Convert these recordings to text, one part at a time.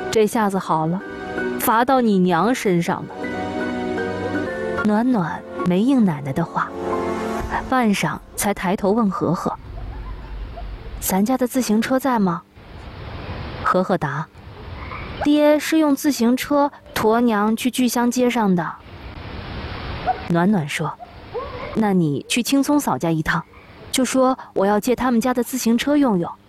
这下子好了，罚到你娘身上了。暖暖没应奶奶的话，半晌才抬头问和和：“咱家的自行车在吗？”和和答：“爹是用自行车驮娘去聚香街上的。”暖暖说：“那你去青葱嫂家一趟，就说我要借他们家的自行车用用。”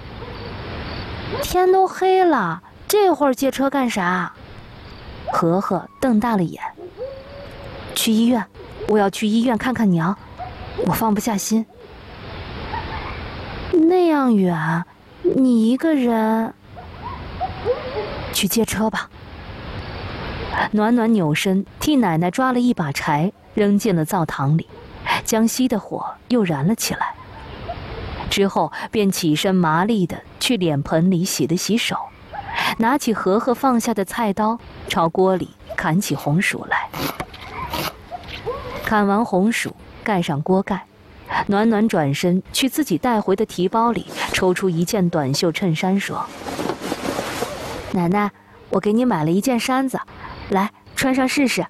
天都黑了，这会儿借车干啥？和和瞪大了眼。去医院，我要去医院看看娘，我放不下心。那样远，你一个人去借车吧。暖暖扭身替奶奶抓了一把柴，扔进了灶堂里，将熄的火又燃了起来。之后便起身麻利地去脸盆里洗了洗手，拿起和和放下的菜刀，朝锅里砍起红薯来。砍完红薯，盖上锅盖，暖暖转身去自己带回的提包里抽出一件短袖衬衫，说：“奶奶，我给你买了一件衫子，来穿上试试。”“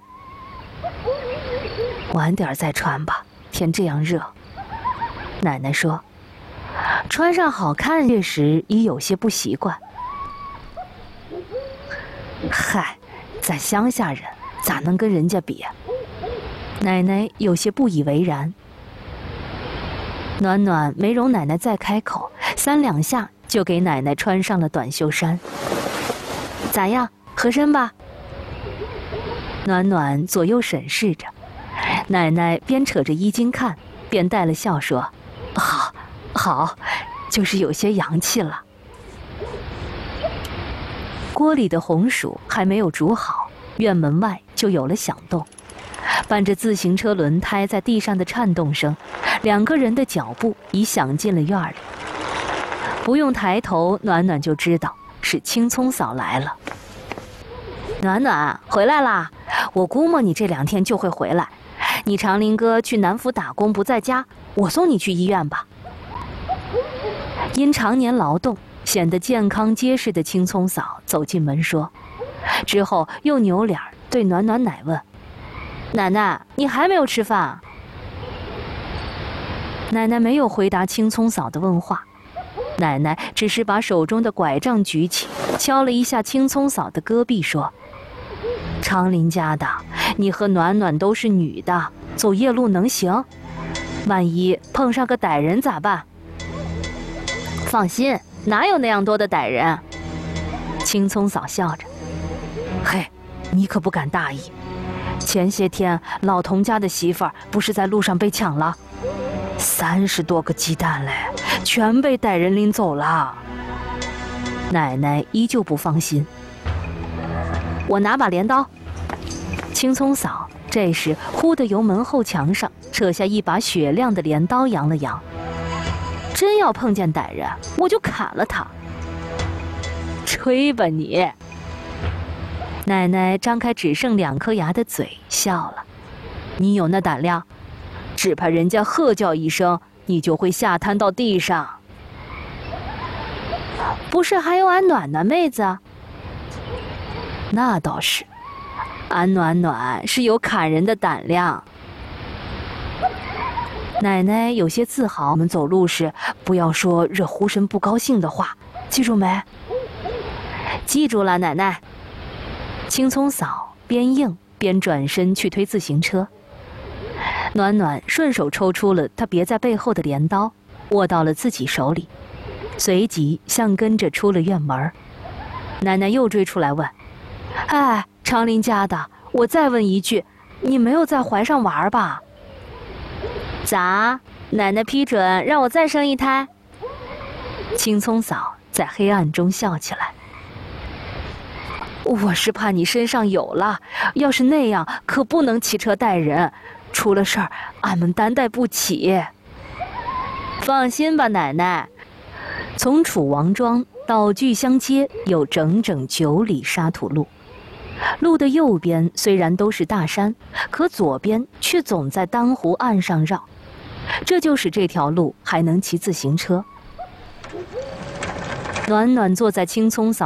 晚点再穿吧，天这样热。”奶奶说。穿上好看，确实已有些不习惯。嗨，咱乡下人咋能跟人家比？奶奶有些不以为然。暖暖没容奶奶再开口，三两下就给奶奶穿上了短袖衫。咋样，合身吧？暖暖左右审视着，奶奶边扯着衣襟看，边带了笑说：“好，好，就是有些洋气了。”锅里的红薯还没有煮好，院门外就有了响动，伴着自行车轮胎在地上的颤动声，两个人的脚步已响进了院里。不用抬头，暖暖就知道是青葱嫂来了。暖暖回来啦，我估摸你这2天就会回来。你长林哥去南府打工不在家，我送你去医院吧。因常年劳动显得健康结实的青葱嫂走进门说，之后又扭脸对暖暖奶问：“奶奶，你还没有吃饭啊？”奶奶没有回答青葱嫂的问话，奶奶只是把手中的拐杖举起，敲了一下青葱嫂的胳臂说：“长林家的，你和暖暖都是女的，走夜路能行？万一碰上个歹人咋办？”“放心，哪有那样多的歹人？”青葱嫂笑着：“嘿，你可不敢大意。前些天老童家的媳妇儿不是在路上被抢了，30多个鸡蛋嘞，全被歹人拎走了。”奶奶依旧不放心：“我拿把镰刀。”青葱嫂这时忽地由门后墙上扯下一把雪亮的镰刀，扬了扬：“真要碰见歹人，我就砍了他。”“吹吧你！”奶奶张开只剩2颗牙的嘴笑了：“你有那胆量，只怕人家喝叫一声，你就会下瘫到地上。”“不是还有俺暖暖妹子？”“那倒是，俺暖暖是有砍人的胆量。”奶奶有些自豪：“我们走路时不要说惹胡神不高兴的话，记住没？”“记住了，奶奶。”青葱嫂边应边转身去推自行车，暖暖顺手抽出了她别在背后的镰刀，握到了自己手里，随即相跟着出了院门。奶奶又追出来问：“哎，长林家的，我再问一句，你没有在怀上娃吧？”“咋？奶奶批准让我再生一胎？”青葱嫂在黑暗中笑起来：“我是怕你身上有了，要是那样可不能骑车带人，出了事儿俺们担待不起。”“放心吧，奶奶。”从楚王庄到聚香街有整整9里沙土路，路的右边虽然都是大山，可左边却总在丹湖岸上绕，这就使这条路还能骑自行车。暖暖坐在青葱嫂